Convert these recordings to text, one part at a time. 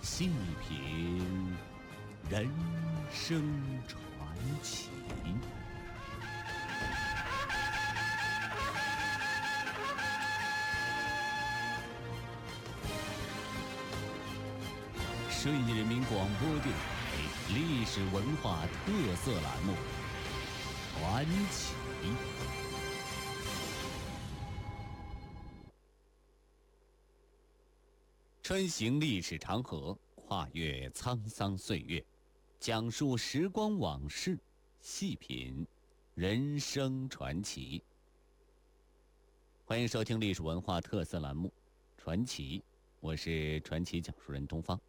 细品人生传奇。顺义人民广播电台历史文化特色栏目《传奇》。穿行历史长河，跨越沧桑岁月，讲述时光往事，细品人生传奇。欢迎收听历史文化特色栏目《传奇》，我是传奇讲述人东方。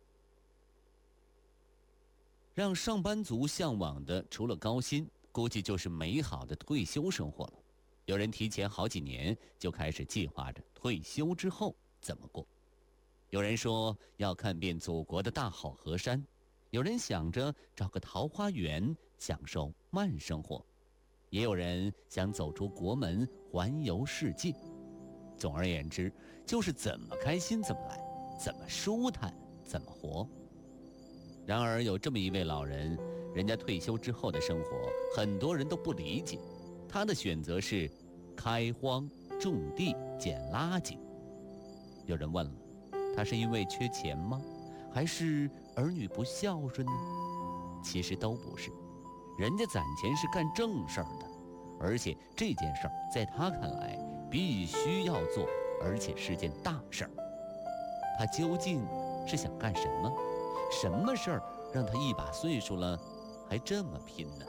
让上班族向往的，除了高薪，估计就是美好的退休生活了。有人提前好几年就开始计划着退休之后怎么过。有人说要看遍祖国的大好河山，有人想着找个桃花源享受慢生活，也有人想走出国门环游世界。总而言之，就是怎么开心怎么来，怎么舒坦怎么活。然而有这么一位老人，人家退休之后的生活很多人都不理解。他的选择是开荒种地捡垃圾。有人问了，他是因为缺钱吗？还是儿女不孝顺呢？其实都不是，人家攒钱是干正事儿的，而且这件事儿在他看来必须要做，而且是件大事儿。他究竟是想干什么？什么事儿让他一把岁数了还这么拼呢？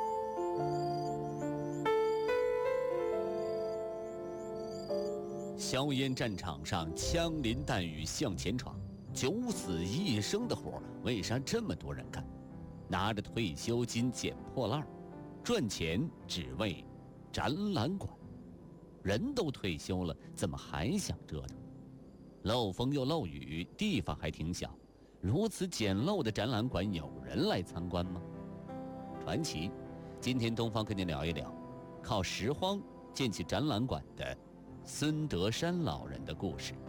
硝烟战场上枪林弹雨向前闯，九死一生的活为啥这么多人干？拿着退休金捡破烂，赚钱只为展览馆。人都退休了，怎么还想折腾？漏风又漏雨，地方还挺小，如此简陋的展览馆有人来参观吗？传奇，今天东方跟您聊一聊靠拾荒建起展览馆的孙德山老人的故事。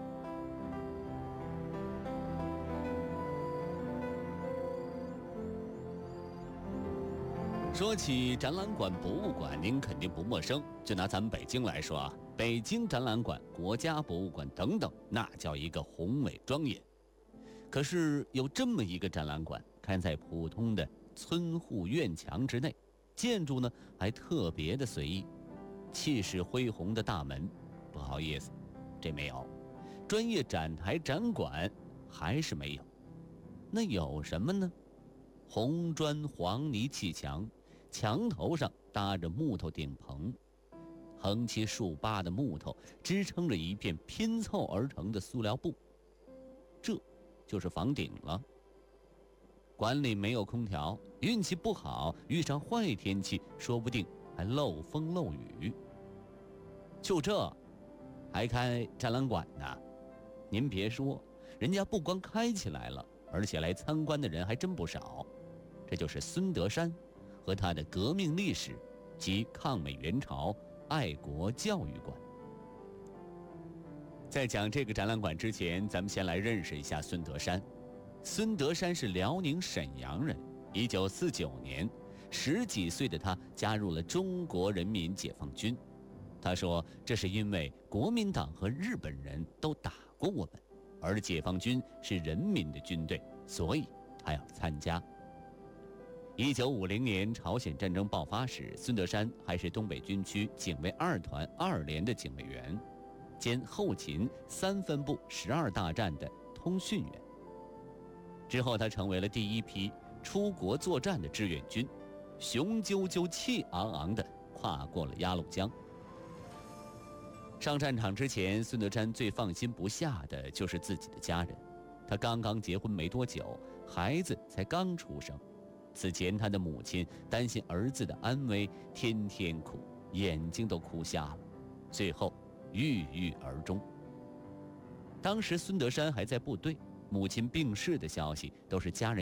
说起展览馆、博物馆，您肯定不陌生。就拿咱们北京来说啊，北京展览馆、国家博物馆等等，那叫一个宏伟庄严。可是有这么一个展览馆，开在普通的村户院墙之内，建筑呢还特别的随意，气势恢宏的大门，不好意思，这没有。专业展台展馆还是没有。那有什么呢？红砖黄泥砌墙，墙头上搭着木头顶棚，横七竖八的木头支撑着一片拼凑而成的塑料布，这就是房顶了。馆里没有空调，运气不好遇上坏天气，说不定还漏风漏雨。就这还开展览馆呢？您别说，人家不光开起来了，而且来参观的人还真不少。这就是孙德山和他的革命历史及抗美援朝爱国教育馆。在讲这个展览馆之前，咱们先来认识一下孙德山。孙德山是辽宁沈阳人，1949年10几岁的他加入了中国人民解放军。他说这是因为国民党和日本人都打过我们，而解放军是人民的军队，所以他要参加。1950年朝鲜战争爆发时，孙德山还是东北军区警卫2团2连的警卫员，兼后勤3分部12大站的通讯员。之后他成为了第一批出国作战的志愿军，雄赳赳气昂昂地跨过了鸭绿江。上战场之前，孙德山最放心不下的就是自己的家人。他刚刚结婚没多久，孩子才刚出生。此前他的母亲担心儿子的安危，天天哭，眼睛都哭瞎了，最后郁郁而终。当时孙德山还在部队，母亲病逝的消息都是家人